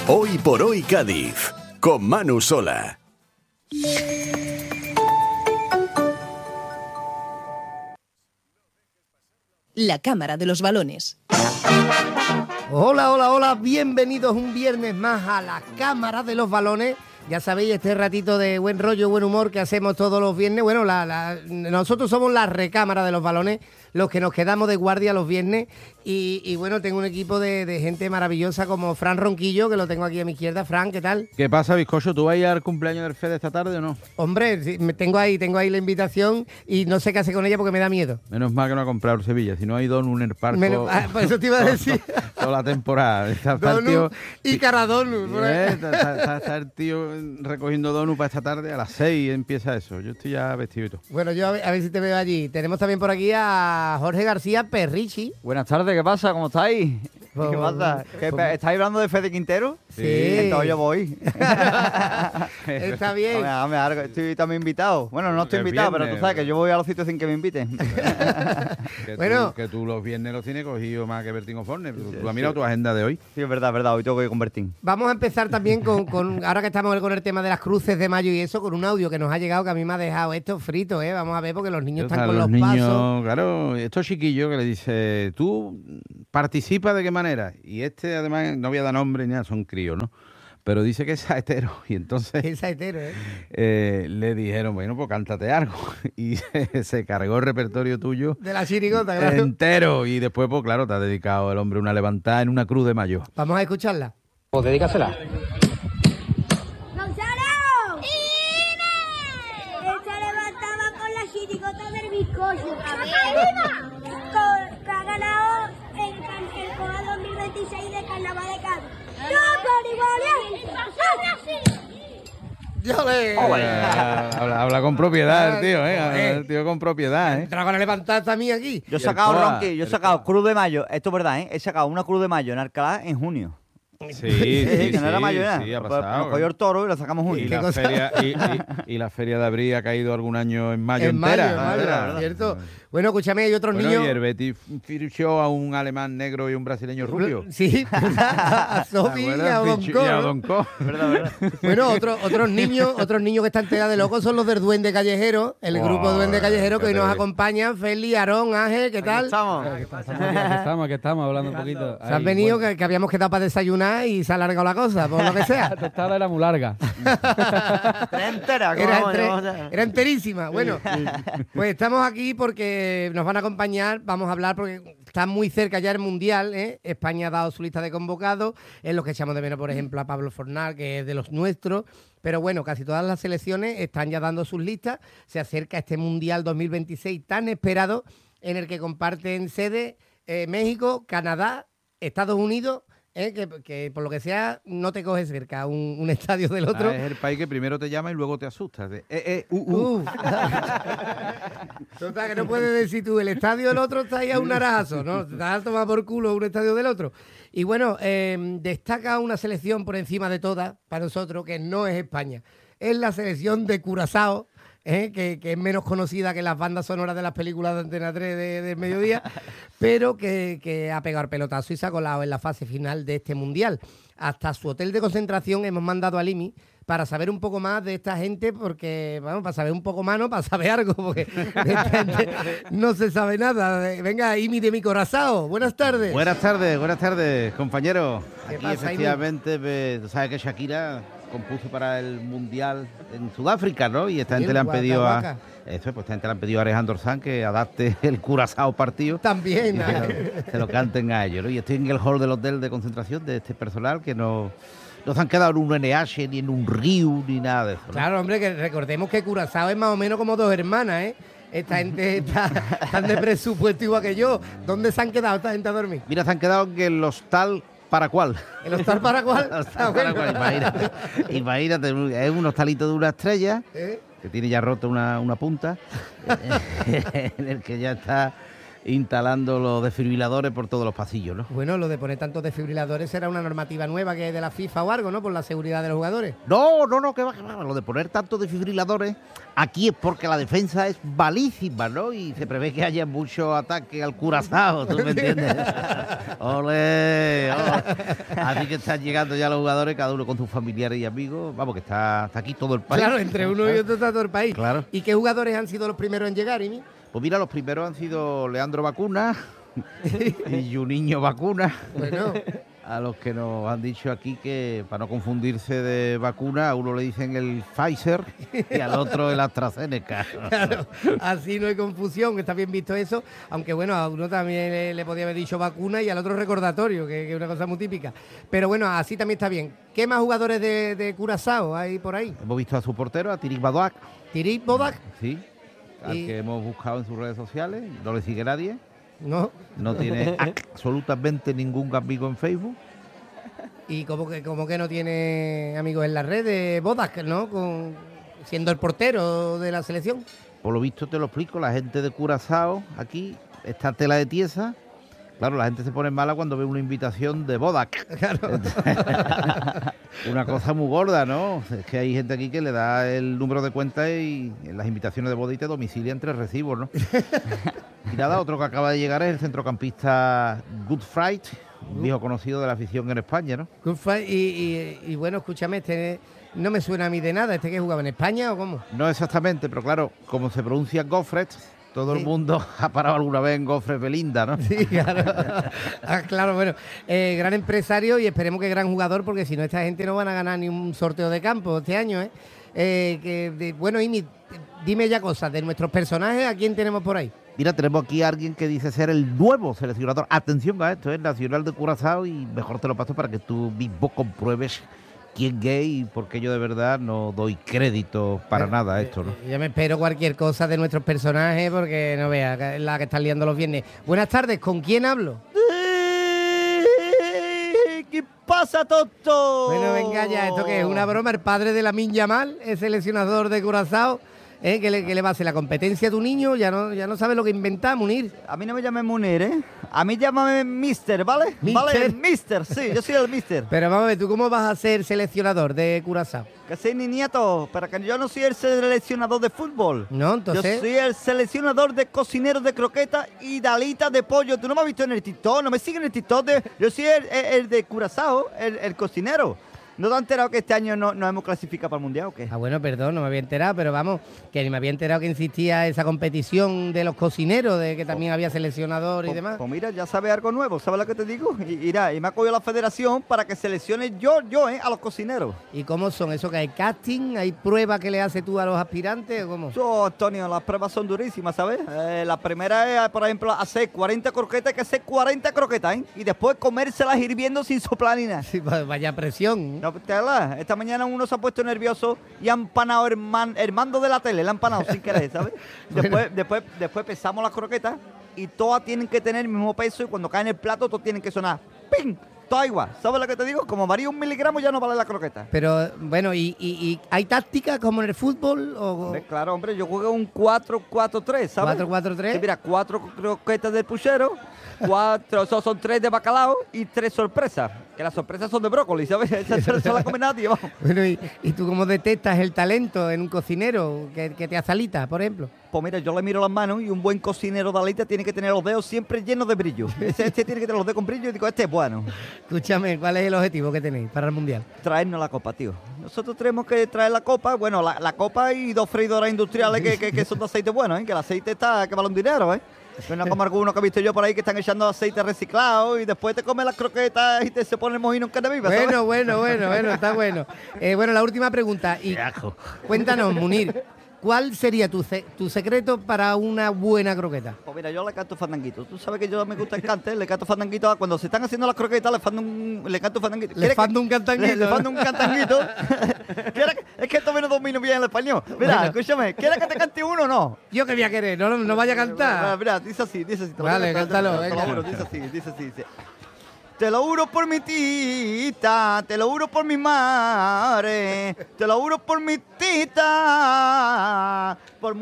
Hoy por hoy Cádiz, con Manu Sola. La Cámara de los Balones. Hola, hola, hola, bienvenidos un viernes más a la Cámara de los Balones. Ya sabéis, este ratito de buen rollo, buen humor que hacemos todos los viernes. Bueno, nosotros somos la recámara de los balones, los que nos quedamos de guardia los viernes. Y bueno, tengo un equipo de gente maravillosa como Fran Ronquillo, que lo tengo aquí a mi izquierda. Fran, ¿qué tal? ¿Qué pasa, bizcocho? ¿Tú vas a ir al cumpleaños del Fede esta tarde o no? Hombre, sí, tengo ahí la invitación y no sé qué hacer con ella porque me da miedo. Menos mal que no ha comprado el Sevilla, si no hay Donu en el parque. Por eso te iba a decir. Toda la temporada. Está Donu y Caradonu. Está el tío recogiendo Donu para esta tarde, a las 6 empieza eso. Yo estoy ya vestido y todo. Bueno, yo a ver si te veo allí. Tenemos también por aquí a Jorge García Perrichi. Buenas tardes, ¿qué pasa? ¿Cómo estáis? ¿Qué pasa? ¿Estáis hablando de Fede Quintero? Sí. Entonces yo voy. Está bien. Estoy también invitado. Bueno, no estoy invitado, pero tú sabes que yo voy a los sitios sin que me inviten. Que tú los viernes los tienes cogido más que Bertín Osborne. ¿Tú has mirado tu agenda de hoy? Sí, es verdad, hoy tengo que convertir. Vamos a empezar también con ahora que estamos con el tema de las cruces de mayo y eso, con un audio que nos ha llegado que a mí me ha dejado esto frito, ¿eh? Vamos a ver, porque los niños están con los pasos. Claro, estos chiquillos que le dice, tú participa de qué manera. Y además, no voy a dar nombre ni nada, son críos, ¿no? Pero dice que es saetero. Y entonces es saetero, ¿eh? Le dijeron, bueno, pues cántate algo. Y se cargó el repertorio tuyo. De la chirigota, claro. Entero. Y después, pues claro, te ha dedicado el hombre una levantada en una cruz de mayo. Vamos a escucharla. Pues dedícasela. ¡Gonzalo! ¡Ine! Esta levantaba con la chirigota del bizcocho. Que ha ganado el COA 2026 de Carnaval de Cádiz. ¡No, Habla con propiedad el tío, el tío con propiedad, Te la van a levantar también aquí. Yo he sacado Cruz de Mayo, esto es verdad, He sacado una Cruz de Mayo en Alcalá en junio. Sí, que no era mayo ya. Sí, ha pasado. Nos cogió el toro y lo sacamos junio. Y la feria de abril ha caído algún año en mayo en entera. Mayo, ¿cierto? Bueno, escúchame, hay otros niños. Y el Betis fichó a un alemán negro y un brasileño rubio. Sí, a Sofi y a Donco. ¿Verdad? Bueno, otros niños que están enterados de locos son los del Duende Callejero, el grupo Duende Callejero que hoy nos acompañan. Feli, Aarón, Ángel, ¿qué tal? Aquí estamos hablando un poquito. Se han venido que habíamos quedado para desayunar y se ha alargado la cosa, por lo que sea. La tostada era muy larga. Era entera. Era enterísima. Bueno, pues estamos aquí porque nos van a acompañar, vamos a hablar porque está muy cerca ya el Mundial, España ha dado su lista de convocados, en los que echamos de menos, por ejemplo, a Pablo Fornal, que es de los nuestros, pero bueno, casi todas las selecciones están ya dando sus listas, se acerca este Mundial 2026 tan esperado, en el que comparten sede México, Canadá, Estados Unidos, que por lo que sea no te coges cerca un estadio del otro. Es el país que primero te llama y luego te asustas. Total, que no puedes decir tú, el estadio del otro está ahí a un narajazo, ¿no? Te vas a tomar por culo un estadio del otro. Y bueno, destaca una selección por encima de todas, para nosotros, que no es España. Es la selección de Curazao, que es menos conocida que las bandas sonoras de las películas de Antena 3 del mediodía, pero que ha pegado el pelotazo y se ha colado en la fase final de este Mundial. Hasta su hotel de concentración hemos mandado al IMI para saber un poco más de esta gente, porque, bueno, para saber un poco más, no, para saber algo, porque de esta gente no se sabe nada. Venga, IMI de mi Curazao, buenas tardes. Buenas tardes, compañero. ¿Qué Aquí pasa, efectivamente, tú sabes que Shakira compuso para el Mundial en Sudáfrica, ¿no? Y esta gente le han pedido a Alejandro Sanz que adapte el Curazao partido. También. Se lo canten a ellos, ¿no? Y estoy en el hall del hotel de concentración de este personal que no se han quedado en un NH, ni en un río, ni nada de eso, ¿no? Claro, hombre, que recordemos que Curazao es más o menos como dos hermanas, Esta gente está de presupuesto igual que yo. ¿Dónde se han quedado esta gente a dormir? Mira, se han quedado en el hostal ¿Paracual? ¿El hostal Paracual? Imagínate, es un hostalito de una estrella que tiene ya roto una punta, en el que ya está instalando los desfibriladores por todos los pasillos, ¿no? Bueno, lo de poner tantos desfibriladores será una normativa nueva que es de la FIFA o algo, ¿no? Por la seguridad de los jugadores. No, que va. Lo de poner tantos desfibriladores aquí es porque la defensa es malísima, ¿no? Y se prevé que haya mucho ataque al Curazao, ¿tú me entiendes? ¡Olé! Así que están llegando ya los jugadores, cada uno con sus familiares y amigos. Vamos, que está aquí todo el país. Claro, entre uno y otro está todo el país. Claro. ¿Y qué jugadores han sido los primeros en llegar, Imi? Pues mira, los primeros han sido Leandro Bacuna y Juninho Bacuna. Bueno, A los que nos han dicho aquí que, para no confundirse de vacuna, a uno le dicen el Pfizer y al otro el AstraZeneca. claro, así no hay confusión, está bien visto eso, aunque bueno, a uno también le podía haber dicho vacuna y al otro recordatorio, que es una cosa muy típica. Pero bueno, así también está bien. ¿Qué más jugadores de Curazao hay por ahí? Hemos visto a su portero, a Tirik Badoak. Tirik Bodak, Sí, al Y- que hemos buscado en sus redes sociales, no le sigue nadie, ¿no? no tiene absolutamente ningún amigo en Facebook. Y como que no tiene amigos en la red de Bodak, ¿no? Siendo el portero de la selección. Por lo visto te lo explico, la gente de Curazao aquí está tela de tiesa. Claro, la gente se pone mala cuando ve una invitación de Bodak. Claro. Una cosa muy gorda, ¿no? Es que hay gente aquí que le da el número de cuenta y en las invitaciones de boda y te domicilian 3 recibos, ¿no? Y nada, otro que acaba de llegar es el centrocampista Good Fright, un viejo conocido de la afición en España, ¿no? Good fight. Y bueno, escúchame, este no me suena a mí de nada. ¿Este que jugaba en España o cómo? No exactamente, pero claro, como se pronuncia Goffret, todo el Sí. mundo ha parado alguna vez en Goffret Belinda, ¿no? Sí, claro. Claro, bueno, gran empresario y esperemos que gran jugador, porque si no esta gente no van a ganar ni un sorteo de campo este año, ¿eh? Bueno, Imi, dime ya cosas de nuestros personajes, ¿a quién tenemos por ahí? Mira, tenemos aquí a alguien que dice ser el nuevo seleccionador. Atención a esto, es Nacional de Curazao y mejor te lo paso para que tú mismo compruebes quién es y porque yo de verdad no doy crédito para nada a esto, ¿no? Ya me espero cualquier cosa de nuestros personajes porque no veas, que es la que están liando los viernes. Buenas tardes, ¿con quién hablo? ¿Qué pasa, tonto? Bueno, venga ya, ¿esto qué es? ¿Una broma? El padre de Lamine Yamal, el seleccionador de Curazao, que le va a hacer la competencia a tu niño, ya no sabe lo que inventa, Munir. A mí no me llames Munir, ¿eh? A mí llámame Mister, ¿vale? Mister. Vale, Mister, sí, yo soy el Mister. Pero vamos a ver, ¿tú cómo vas a ser seleccionador de Curazao? Que soy ni nieto, pero que yo no soy el seleccionador de fútbol. No, entonces... Yo soy el seleccionador de cocineros de croquetas y de alitas de pollo. Tú no me has visto en el TikTok, no me siguen en el TikTok. Yo soy el de Curazao, el cocinero. ¿No te has enterado que este año no hemos clasificado para el Mundial o qué? Ah, bueno, perdón, no me había enterado, pero vamos, que ni me había enterado que existía esa competición de los cocineros, de que también había seleccionador y demás. Pues mira, ya sabes algo nuevo, ¿sabes lo que te digo? Y me ha cogido la federación para que seleccione yo, a los cocineros. ¿Y cómo son? ¿Eso que hay casting? ¿Hay pruebas que le haces tú a los aspirantes o cómo? Yo, Antonio, las pruebas son durísimas, ¿sabes? La primera es, por ejemplo, hacer 40 croquetas, hay que hacer 40 croquetas, ¿eh? Y después comérselas hirviendo sin soplar ni nada. Sí, vaya presión. No, esta mañana uno se ha puesto nervioso y ha empanado el mando de la tele, le ha empanado sin querer, ¿sabes? Después pesamos las croquetas y todas tienen que tener el mismo peso y cuando caen en el plato todas tienen que sonar ¡ping! Todo igual, ¿sabes lo que te digo? Como varía 1 miligramo ya no vale la croqueta. Pero, bueno, ¿y hay tácticas como en el fútbol? Hombre, claro, hombre, yo jugué un 4-4-3, ¿sabes? 4-4-3. Sí, mira, 4 croquetas del puchero, 4, son 3 de bacalao y 3 sorpresas. Que las sorpresas son de brócoli, ¿sabes? Esa se la come nadie, vamos. Bueno, ¿y tú cómo detectas el talento en un cocinero que te hace alitas, por ejemplo? Pues mira, yo le miro las manos y un buen cocinero de alitas tiene que tener los dedos siempre llenos de brillo. Este tiene que tener los dedos con brillo y digo, este es bueno. Escúchame, ¿cuál es el objetivo que tenéis para el Mundial? Traernos la copa, tío. Nosotros tenemos que traer la copa, bueno, la copa y 2 freidoras industriales que son de aceite bueno, ¿eh? Que el aceite está, que vale un dinero, ¿eh? No como algunos que he visto yo por ahí que están echando aceite reciclado y después te comes las croquetas y se pone el mojino en carne viva, ¿sabes? Bueno, está bueno. Bueno, la última pregunta. Y ¡Qué asco! cuéntanos, Munir, ¿cuál sería tu secreto para una buena croqueta? Pues mira, yo le canto fandanguito. Tú sabes que yo me gusta el cante, le canto fandanguito. Cuando se están haciendo las croquetas, le canto fandanguito. Le fando un cantanguito. Le fando un cantanguito. Es que todavía no domino bien el español. Mira, Bueno. escúchame, ¿quieres que te cante uno o no? Yo que voy a querer, no vaya a cantar. Mira, dice así. Te lo voy a Vale, cantar, cántalo, te lo venga. juro, dice así. Dice. Te lo juro por mi tita, te lo juro por mi madre, te lo juro por mi tita, por